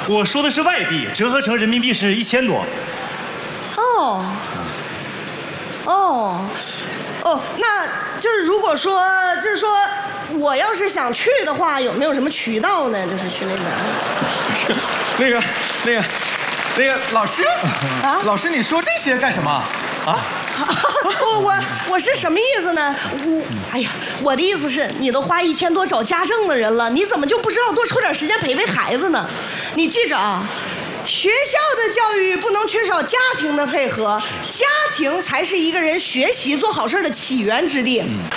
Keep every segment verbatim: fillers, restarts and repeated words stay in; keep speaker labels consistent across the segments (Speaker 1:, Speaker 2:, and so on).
Speaker 1: 我说的是外币，折合成人民币是一千多。
Speaker 2: 哦，哦，哦，那就是如果说，就是说，我要是想去的话，有没有什么渠道呢？就是去那边。
Speaker 3: 那个，那个，那个老师啊，老师，你说这些干什么啊？
Speaker 2: 我我我是什么意思呢？我哎呀，我的意思是，你都花一千多找家政的人了，你怎么就不知道多抽点时间陪陪孩子呢？你记着啊，学校的教育不能缺少家庭的配合，家庭才是一个人学习做好事的起源之地。嗯、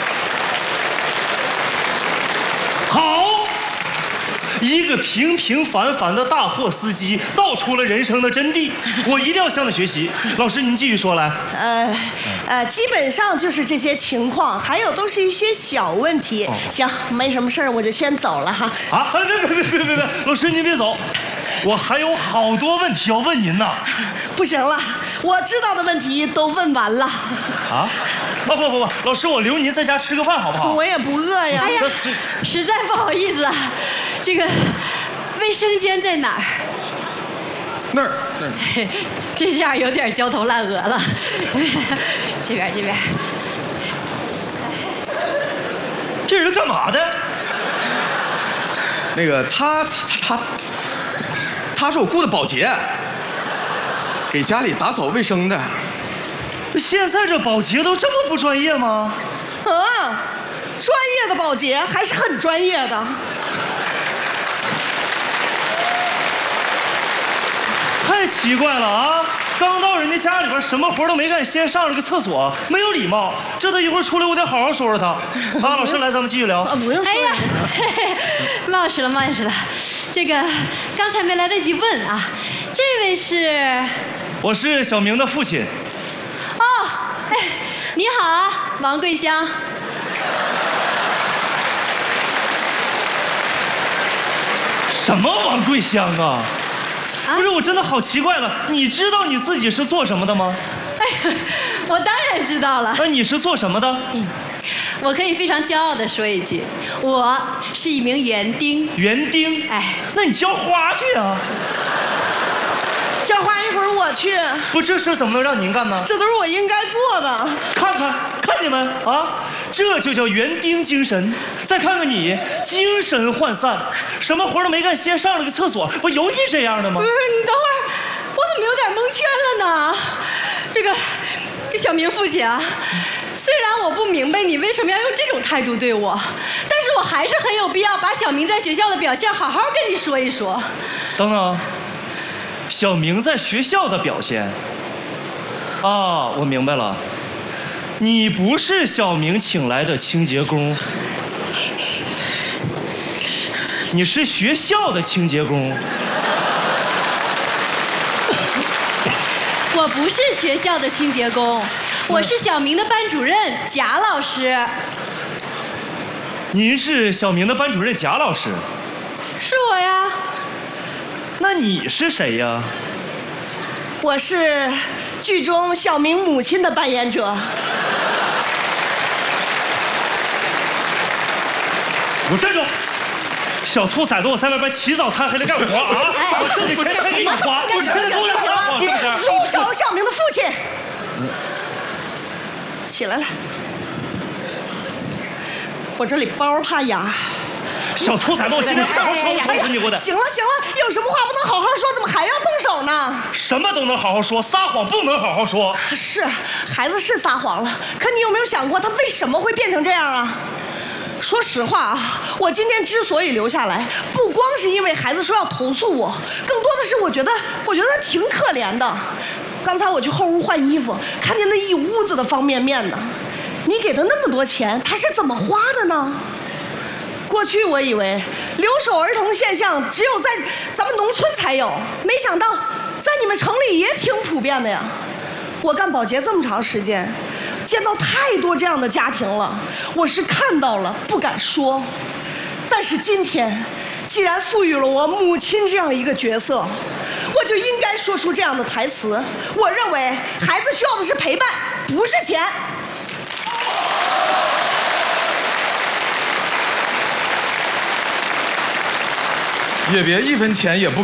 Speaker 1: 好。一个平平凡凡的大货司机道出了人生的真谛，我一定要向他学习。老师，您继续说来。
Speaker 2: 呃，呃，基本上就是这些情况，还有都是一些小问题。哦、行，没什么事儿，我就先走了哈。
Speaker 1: 啊，别别别别别别，老师您别走，我还有好多问题要问您呢。
Speaker 2: 不行了，我知道的问题都问完了。
Speaker 1: 啊？啊不不不，老师，我留您在家吃个饭好不好？
Speaker 2: 我也不饿呀。
Speaker 4: 哎呀，实在不好意思啊，这个卫生间在哪儿？
Speaker 3: 那儿那儿。
Speaker 4: 这下有点焦头烂额了。这边这边。
Speaker 1: 这人干嘛的？
Speaker 3: 那个他他他他是我雇的保洁，给家里打扫卫生的。
Speaker 1: 现在这保洁都这么不专业吗？
Speaker 2: 啊，专业的保洁还是很专业的。
Speaker 1: 太奇怪了啊！刚到人家家里边，什么活都没干，先上了个厕所，没有礼貌。这他一会儿出来，我得好好说说他。啊，老师来，咱们继续聊。
Speaker 2: 啊，不用说。
Speaker 4: 哎呀，冒失了，冒失了。这个刚才没来得及问啊，这位是？
Speaker 1: 我是小明的父亲。
Speaker 4: 哦，哎，你好啊，王桂香。
Speaker 1: 什么王桂香啊？不是，我真的好奇怪了，你知道你自己是做什么的吗？
Speaker 4: 哎，我当然知道了。
Speaker 1: 那你是做什么的？
Speaker 4: 嗯，我可以非常骄傲地说一句，我是一名园丁。
Speaker 1: 园丁？哎，那你浇花去啊。
Speaker 2: 浇花一会儿我去。
Speaker 1: 不，这事怎么能让您干呢？
Speaker 2: 这都是我应该做的。
Speaker 1: 看看，看见没啊？这就叫园丁精神。再看看你，精神涣散，什么活都没干，先上了个厕所，不有你这样的吗？
Speaker 4: 不是，你等会儿，我怎么有点蒙圈了呢？这个，小明父亲啊，虽然我不明白你为什么要用这种态度对我，但是我还是很有必要把小明在学校的表现好好跟你说一说。
Speaker 1: 等等。小明在学校的表现啊，我明白了，你不是小明请来的清洁工，你是学校的清洁工。
Speaker 4: 我不是学校的清洁工，我是小明的班主任贾老师。
Speaker 1: 您是小明的班主任贾老师？
Speaker 4: 是我呀。
Speaker 1: 那你是谁呀？
Speaker 2: 我是剧中小明母亲的扮演者。
Speaker 1: 我站住！小兔崽子，我在外边起早贪黑的干活啊！我挣的钱才给你花，我现在给我撒谎是不是？
Speaker 2: 住手！小明的父亲，起来了。我这里包怕哑。
Speaker 1: 小兔崽子，我今天好好说说服你过的。
Speaker 2: 行了行了，有什么话不能好好说，怎么还要动手呢？
Speaker 1: 什么都能好好说，撒谎不能好好说。
Speaker 2: 是，孩子是撒谎了，可你有没有想过他为什么会变成这样啊？说实话啊，我今天之所以留下来，不光是因为孩子说要投诉我，更多的是我觉得，我觉得他挺可怜的。刚才我去后屋换衣服，看见那一屋子的方便面呢。你给他那么多钱，他是怎么花的呢？过去我以为留守儿童现象只有在咱们农村才有，没想到在你们城里也挺普遍的呀。我干保洁这么长时间，见到太多这样的家庭了，我是看到了不敢说。但是今天既然赋予了我母亲这样一个角色，我就应该说出这样的台词。我认为孩子需要的是陪伴，不是钱。
Speaker 3: 也别一分钱也不